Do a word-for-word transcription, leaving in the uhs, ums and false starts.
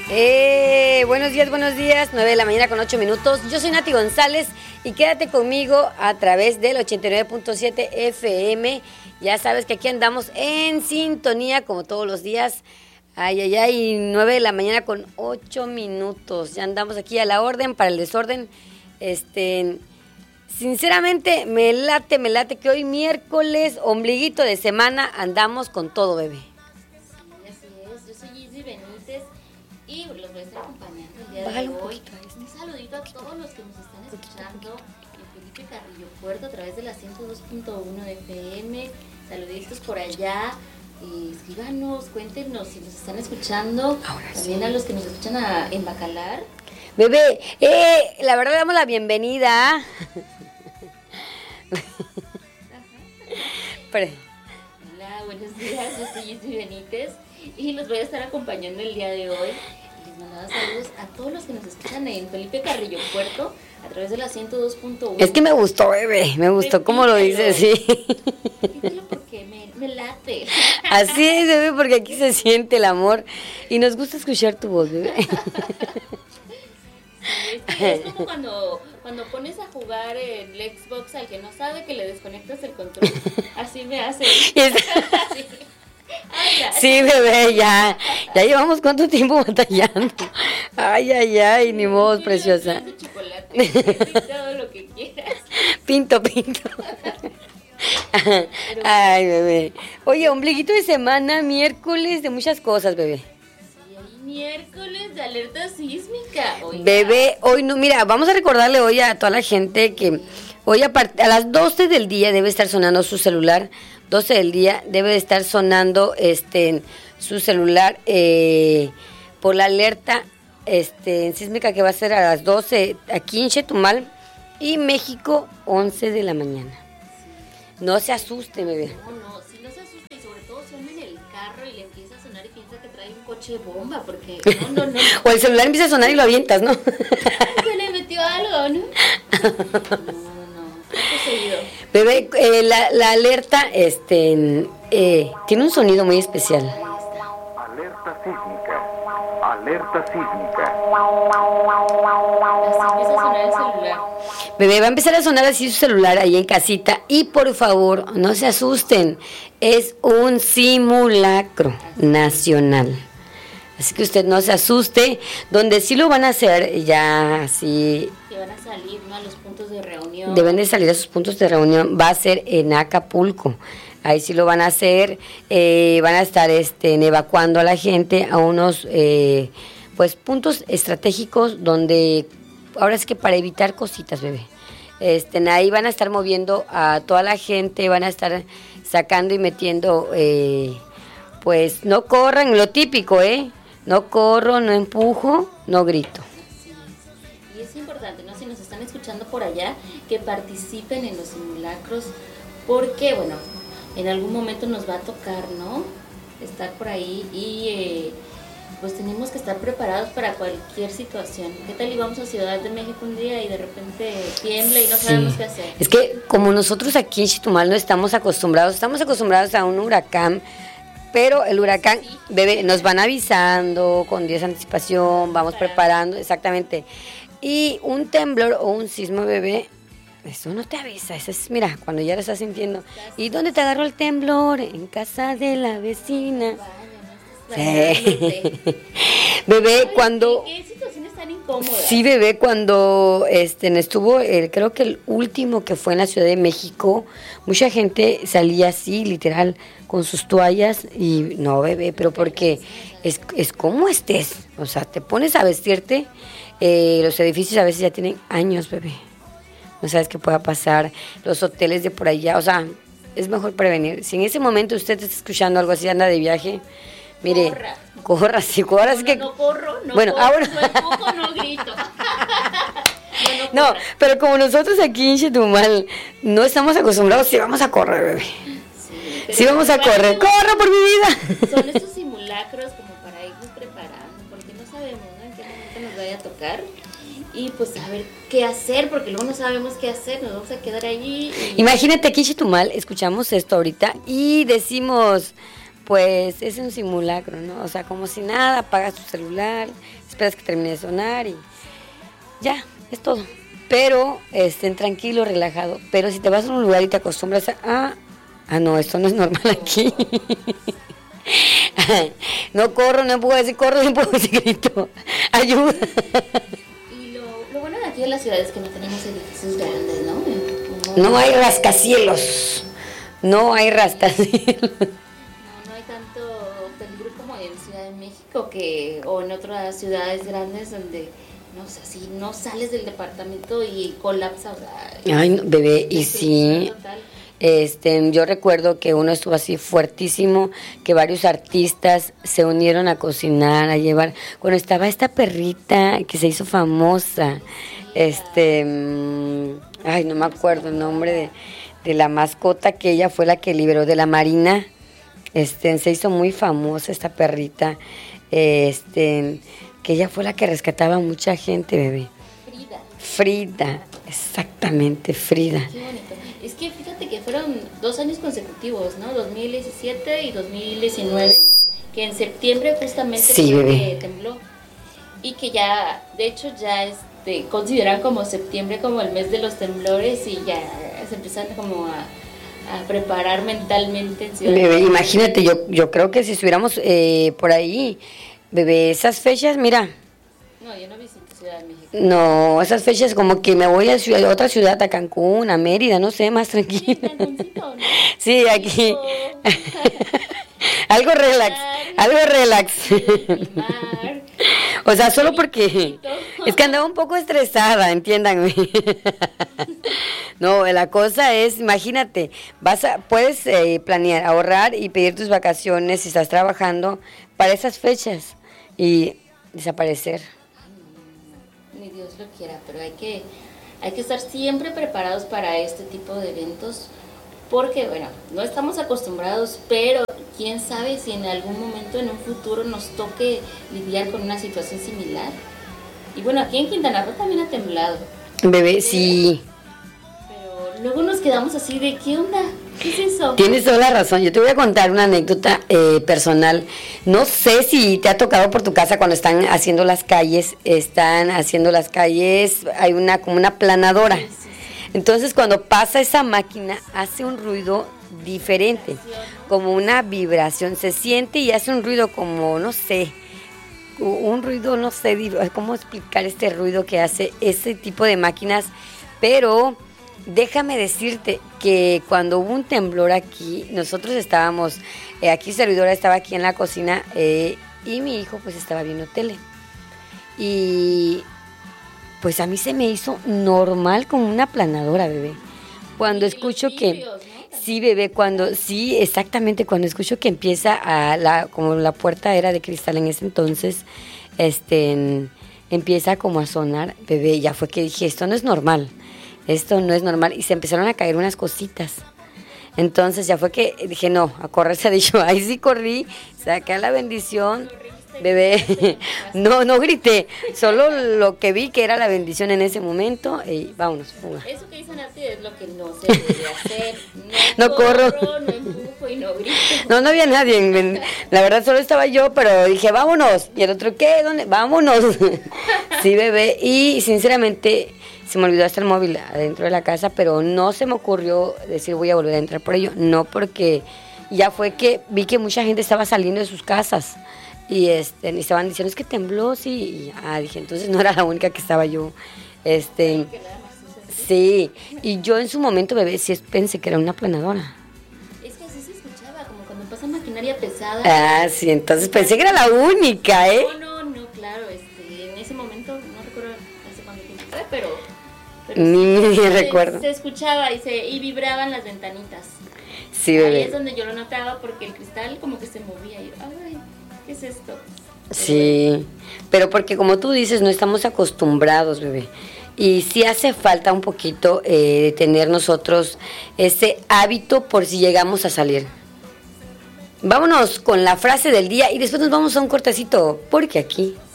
Eh, buenos días, buenos días, nueve de la mañana con ocho minutos. Yo soy Nati González y quédate conmigo a través del ochenta y nueve punto siete F M. Ya sabes que aquí andamos en sintonía como todos los días. Ay, ay, ay, nueve de la mañana con ocho minutos. Ya andamos aquí a la orden para el desorden. Este, sinceramente, me late, me late que hoy miércoles, ombliguito de semana, andamos con todo, bebé. Y los voy a estar acompañando el día Bájale de un hoy. poquito a este. Un saludito a todos los que nos están escuchando en Felipe Carrillo Puerto a través de la ciento dos punto uno de F M. Saluditos por allá. Eh, escríbanos, cuéntenos si nos están escuchando. Ahora También sí. a los que nos escuchan a, en Bacalar. Bebé, eh, la verdad le damos la bienvenida. Pero, Hola, buenos días. Yo soy Gisby Benítez y los voy a estar acompañando el día de hoy. Les mandaba saludos a todos los que nos escuchan en Felipe Carrillo Puerto a través de la ciento dos punto uno. es que me gustó, bebé, me gustó cómo lo dices, sí. Repítelo porque me, me late. Así es, bebé, porque aquí se siente el amor y nos gusta escuchar tu voz, bebé. Es, que es como cuando, cuando pones a jugar el Xbox al que no sabe que le desconectas el control. Así me hace. Así. Anda. Sí, bebé, ya, ya llevamos cuánto tiempo batallando. Ay, ay, ay, ni modo, preciosa. De chocolate, todo lo que quieras. Pinto, pinto. Ay, bebé. Oye, ombliguito de semana, miércoles de muchas cosas, bebé. Sí, hay miércoles de alerta sísmica. Oiga. Bebé, hoy no, mira, vamos a recordarle hoy a toda la gente que hoy a, part- a las doce del día debe estar sonando su celular. doce del día debe de estar sonando este su celular eh, por la alerta este sísmica que va a ser a las doce aquí en Chetumal y México once de la mañana. No se asuste, bebé. No, no, si no se asusta y sobre todo si anda en el carro y le empieza a sonar y piensa que trae un coche bomba, porque no, no, no. O el celular empieza a sonar y lo avientas, ¿no? Se le metió algo, ¿no? No, no, no. Poco seguido. Bebé, eh, la, la alerta este eh, tiene un sonido muy especial. Alerta sísmica. Alerta sísmica. Así empieza a sonar el celular. Bebé, va a empezar a sonar así su celular ahí en casita y por favor no se asusten, es un simulacro nacional. Así que usted no se asuste, donde sí lo van a hacer ya así. Que van a salir, ¿no? A los puntos de reunión. Deben de salir a sus puntos de reunión, va a ser en Acapulco. Ahí sí lo van a hacer, eh, van a estar este, evacuando a la gente a unos eh, pues puntos estratégicos donde, ahora es que para evitar cositas, bebé. Este, ahí van a estar moviendo a toda la gente, van a estar sacando y metiendo, eh, pues no corran, lo típico, ¿eh? No corro, no empujo, no grito. Así es. Y es importante, ¿no? Si nos están escuchando por allá, que participen en los simulacros, porque, bueno, en algún momento nos va a tocar, ¿no? Estar por ahí y eh, pues tenemos que estar preparados para cualquier situación. ¿Qué tal íbamos a Ciudad de México un día y de repente tiembla y no Sí. sabemos qué hacer? Es que como nosotros aquí en Chetumal no estamos acostumbrados, estamos acostumbrados a un huracán, pero el huracán, Sí. bebé, nos van avisando con días de anticipación, vamos preparando, exactamente. Y un temblor o un sismo, bebé, eso no te avisa, eso es, mira, cuando ya lo estás sintiendo. ¿Y dónde te agarró el temblor? En casa de la vecina. Sí. Bebé, cuando... ¿Qué, qué situaciones tan incómodas? Sí, bebé, cuando este, estuvo, el, creo que el último que fue en la Ciudad de México, mucha gente salía así, literal, con sus toallas y no, bebé, pero porque es, es como estés, o sea, te pones a vestirte, eh, los edificios a veces ya tienen años, bebé, no sabes qué pueda pasar, los hoteles de por allá, o sea, es mejor prevenir. Si en ese momento usted está escuchando algo así, anda de viaje, mire, corra, corra, sí, corra, No, así no, que... no corro, no bueno, corro, ahora... no empujo, no grito. No, corra. pero como nosotros aquí en Chetumal no estamos acostumbrados, sí vamos a correr, bebé. Sí, Sí vamos a correr. ¡Corro por mi vida! Son estos simulacros como para irnos preparando, porque no sabemos, ¿no?, en qué momento nos vaya a tocar. Y pues saber qué hacer, porque luego no sabemos qué hacer, nos vamos a quedar allí. Y... Imagínate aquí en Chetumal, escuchamos esto ahorita y decimos, pues es un simulacro, ¿no? O sea, como si nada, apagas tu celular, esperas que termine de sonar y ya, es todo. Pero estén tranquilo, relajado. Pero si te vas a un lugar y te acostumbras a, ah, ah no, esto no es normal aquí. No corro, no puedo decir corro, no puedo decir grito. Ayuda. Y lo, lo bueno de aquí en la ciudad es que no tenemos edificios grandes, ¿no? No, no hay rascacielos. No hay rascacielos. No, no hay tanto peligro como en Ciudad de México que, o en otras ciudades grandes donde, no sé, si no sales del departamento y colapsa. Ay, no, bebé, y sí. Total. Este, yo recuerdo que uno estuvo así fuertísimo, que varios artistas se unieron a cocinar, a llevar, cuando estaba esta perrita que se hizo famosa, este, ay, no me acuerdo el nombre de, de la mascota, que ella fue la que liberó de la Marina, este, se hizo muy famosa esta perrita, este, que ella fue la que rescataba a mucha gente, bebé. Frida. Frida, exactamente, Frida. Qué bonito. Es que fíjate que fueron dos años consecutivos, ¿no? dos mil diecisiete y dos mil diecinueve, que en septiembre justamente sí, fue que tembló. Y que ya, de hecho, ya este, consideran como septiembre como el mes de los temblores y ya se empiezan como a, a preparar mentalmente. En Ciudad bebé, imagínate, yo, yo creo que si estuviéramos eh, por ahí, bebé, esas fechas, mira. No, yo no visité Ciudad de México. No, esas fechas como que me voy a, ciudad, a otra ciudad, a Cancún, a Mérida, no sé, más tranquila. ¿no? Sí, aquí. Algo relax, algo relax. Mar, o sea, solo porque es que andaba un poco estresada, entiéndanme. No, la cosa es, imagínate, vas a, puedes eh, planear, ahorrar y pedir tus vacaciones si estás trabajando para esas fechas y desaparecer. Ni Dios lo quiera, pero hay que, hay que estar siempre preparados para este tipo de eventos, porque bueno, no estamos acostumbrados, pero quién sabe si en algún momento en un futuro nos toque lidiar con una situación similar. Y bueno, aquí en Quintana Roo también ha temblado. Bebé, sí. Pero luego nos quedamos así de, ¿qué onda? ¿Qué es eso? Tienes toda la razón. Yo te voy a contar una anécdota eh, personal. No sé si te ha tocado por tu casa cuando están haciendo las calles, están haciendo las calles, hay una como una planadora. Sí, sí, sí. Entonces cuando pasa esa máquina hace un ruido diferente, como una vibración, se siente y hace un ruido como, no sé, un ruido, no sé, cómo explicar este ruido que hace ese tipo de máquinas, pero déjame decirte que cuando hubo un temblor aquí, nosotros estábamos, eh, aquí servidora estaba aquí en la cocina eh, y mi hijo pues estaba viendo tele. Y pues a mí se me hizo normal como una planadora, bebé. Cuando escucho que... Sí, bebé, cuando, sí, exactamente, cuando escucho que empieza a, la como la puerta era de cristal en ese entonces, este, en, empieza como a sonar, bebé, ya fue que dije, esto no es normal, esto no es normal, y se empezaron a caer unas cositas. Entonces ya fue que dije, no, a correr se ha dicho, ahí sí corrí, saqué la bendición, bebé, no, no grité, solo lo que vi que era la bendición en ese momento y vámonos, fuga. Eso que dicen a ti es lo que no se debe hacer, no, no corro, corro, no empujo y no grito. No, no había nadie, la verdad solo estaba yo, pero dije, vámonos, y el otro, ¿qué? ¿Dónde? Vámonos. Sí, bebé, y sinceramente se me olvidó hasta el móvil adentro de la casa, pero no se me ocurrió decir voy a volver a entrar por ello, no, porque ya fue que vi que mucha gente estaba saliendo de sus casas. Y este, y estaban diciendo, es que tembló, sí. Y, ah, dije, entonces no era la única que estaba yo. Este, sí. Y yo en su momento, bebé, sí pensé que era una planadora. Es que así se escuchaba, como cuando pasa maquinaria pesada. Ah, sí, entonces pensé que era la única, ¿eh? No, no, no, claro, este, en ese momento, no recuerdo hace cuánto tiempo fue, pero... pero ni sí, ni se, recuerdo. Se escuchaba y, se, y vibraban las ventanitas. Sí, bebé. Ahí es donde yo lo notaba porque el cristal como que se movía. Y yo, ay, ¿qué es esto? Sí, pero porque como tú dices, no estamos acostumbrados, bebé. Y sí hace falta un poquito eh, de tener nosotros ese hábito por si llegamos a salir. Vámonos con la frase del día y después nos vamos a un cortecito, porque aquí